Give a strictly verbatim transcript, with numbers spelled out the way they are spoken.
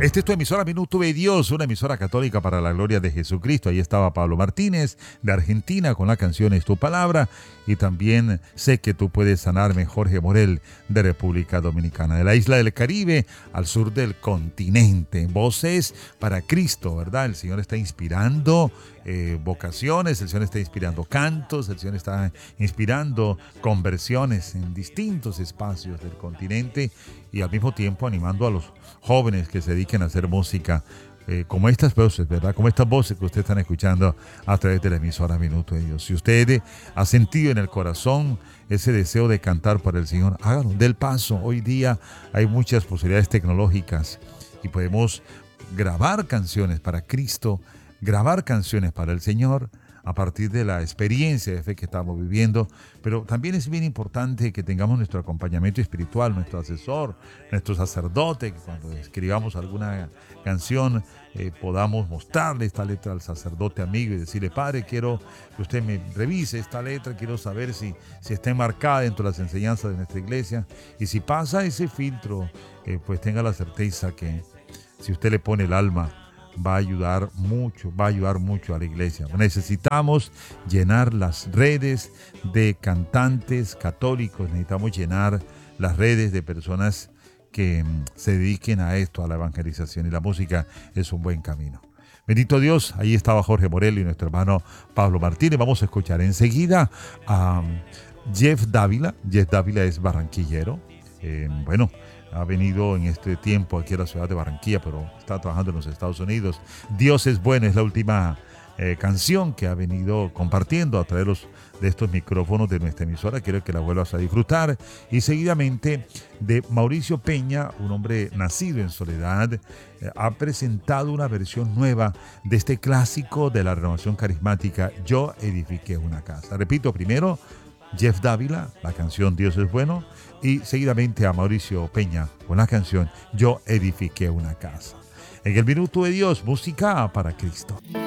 Esta es tu emisora Minuto de Dios, una emisora católica para la gloria de Jesucristo. Ahí estaba Pablo Martínez de Argentina con la canción Es tu palabra. Y también Sé que tú puedes sanarme, Jorge Morel de República Dominicana, de la isla del Caribe al sur del continente. Voces para Cristo, ¿verdad? El Señor está inspirando eh, vocaciones, el Señor está inspirando cantos, el Señor está inspirando conversiones en distintos espacios del continente y al mismo tiempo animando a los jóvenes que se dediquen a hacer música eh, como estas voces, ¿verdad? Como estas voces que ustedes están escuchando a través de la emisora Minuto de Dios. Si usted ha sentido en el corazón ese deseo de cantar para el Señor, hágalo, del paso. Hoy día hay muchas posibilidades tecnológicas y podemos grabar canciones para Cristo, grabar canciones para el Señor a partir de la experiencia de fe que estamos viviendo, pero también es bien importante que tengamos nuestro acompañamiento espiritual, nuestro asesor, nuestro sacerdote, que cuando escribamos alguna canción eh, podamos mostrarle esta letra al sacerdote amigo y decirle: Padre, quiero que usted me revise esta letra, quiero saber si, si está enmarcada dentro de las enseñanzas de nuestra iglesia, y si pasa ese filtro, eh, pues tenga la certeza que si usted le pone el alma, va a ayudar mucho, va a ayudar mucho a la iglesia. Necesitamos llenar las redes de cantantes católicos, necesitamos llenar las redes de personas que se dediquen a esto, a la evangelización, y la música es un buen camino. Bendito Dios, ahí estaba Jorge Morel y nuestro hermano Pablo Martínez. Vamos a escuchar enseguida a Jeff Dávila. Jeff Dávila es barranquillero. Eh, bueno, ha venido en este tiempo aquí a la ciudad de Barranquilla, pero está trabajando en los Estados Unidos. Dios es bueno es la última eh, canción que ha venido compartiendo a través de, los, de estos micrófonos de nuestra emisora. Quiero que la vuelvas a disfrutar. Y seguidamente de Mauricio Peña, un hombre nacido en Soledad, eh, ha presentado una versión nueva de este clásico de la renovación carismática, Yo edifiqué una casa. Repito, primero Jeff Dávila, la canción Dios es bueno, y seguidamente a Mauricio Peña con la canción Yo edifiqué una casa. En el Minuto de Dios, música para Cristo.